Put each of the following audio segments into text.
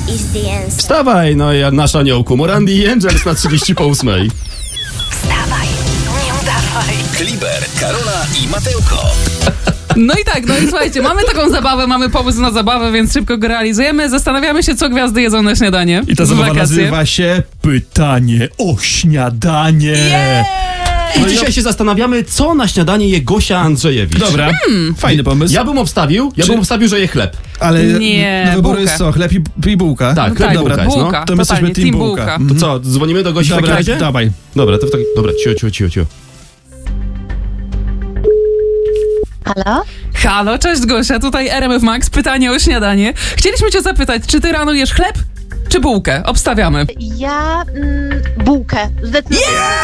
Wstawaj, no jak nasz aniołku. Morandi i Angels na 8:30. Wstawaj, nie udawaj. Kliber, Karola i Mateuko. No i tak, no i słuchajcie, mamy taką zabawę, mamy pomysł na zabawę, więc szybko go realizujemy. Zastanawiamy się, co gwiazdy jedzą na śniadanie. I ta w zabawa wakacje. nazywa się Pytanie o śniadanie. I dzisiaj się zastanawiamy, co na śniadanie je Gosia Andrzejewicz. Dobra, fajny pomysł. Ja bym obstawił, że je chleb. Ale Nie, do wyboru bułkę. jest co? Chleb i bułka? Tak, chleb i dobra. bułka jest, no. Bułka, To my jesteśmy totalnie, team bułka. To co, dzwonimy do Gosi w takim Dobra, razie? dawaj. Dobra, to w takim... Dobra, cicho. Halo? Halo, cześć Gosia, tutaj RMF Max, pytanie o śniadanie. Chcieliśmy cię zapytać, czy ty rano jesz chleb, czy bułkę? Obstawiamy. Ja bułkę. Zdecydowanie.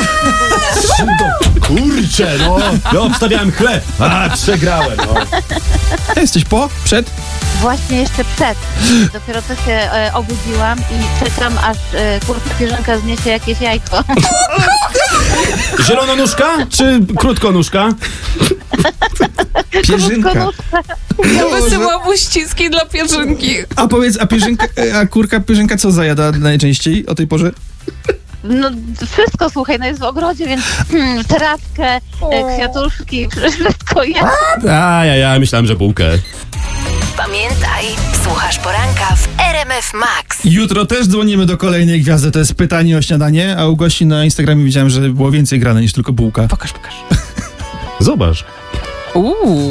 Kurczę, no. Ja obstawiałem chleb. Przegrałem, no. Jesteś po? Przed? Właśnie jeszcze przed. Dopiero co się obudziłam i czekam, aż kurka pierzynka zniesie jakieś jajko. Zielononuszka czy krótkonóżka? Pierzynka. Ja wysyłam uściski dla pierzynki. A powiedz, a kurka pierzynka co zajada najczęściej o tej porze? No wszystko, słuchaj, no jest w ogrodzie, więc trawkę, kwiatuszki, wszystko jest. Ja myślałem, że bułkę. Pamiętaj, słuchasz poranka w RMF Max. Jutro też dzwonimy do kolejnej gwiazdy, to jest Pytanie o śniadanie, a u Gosi na Instagramie widziałem, że było więcej grane niż tylko bułka. Pokaż. Zobacz.